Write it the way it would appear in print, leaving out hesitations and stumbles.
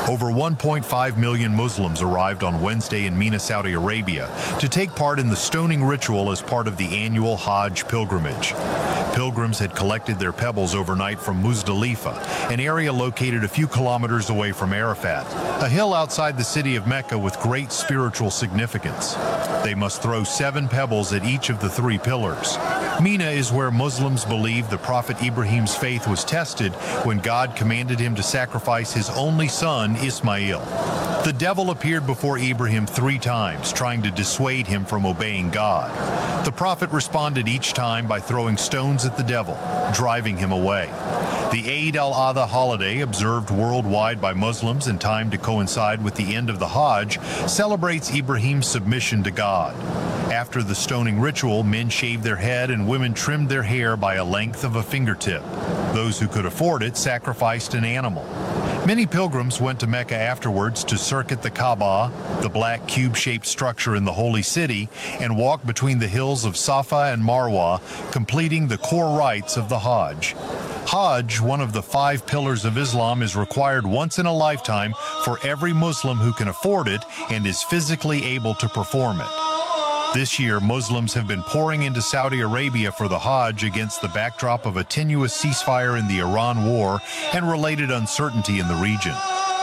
Over 1.5 million Muslims arrived on Wednesday in Mina, Saudi Arabia, to take part in the stoning ritual as part of the annual Hajj pilgrimage. Pilgrims had collected their pebbles overnight from Muzdalifah, an area located a few kilometers away from Arafat, a hill outside the city of Mecca with great spiritual significance. They must throw 7 pebbles at each of the 3 pillars. Mina is where Muslims believe the Prophet Ibrahim's faith was tested when God commanded him to sacrifice his only son, Ismail. The devil appeared before Ibrahim 3 times, trying to dissuade him from obeying God. The prophet responded each time by throwing stones at the devil, driving him away. The Eid al-Adha holiday, observed worldwide by Muslims in time to coincide with the end of the Hajj, celebrates Ibrahim's submission to God. After the stoning ritual, men shaved their head and women trimmed their hair by a length of a fingertip. Those who could afford it sacrificed an animal. Many pilgrims went to Mecca afterwards to circuit the Kaaba, the black cube-shaped structure in the Holy City, and walk between the hills of Safa and Marwa, completing the core rites of the Hajj. Hajj, one of the 5 pillars of Islam, is required once in a lifetime for every Muslim who can afford it and is physically able to perform it. This year, Muslims have been pouring into Saudi Arabia for the Hajj against the backdrop of a tenuous ceasefire in the Iran war and related uncertainty in the region.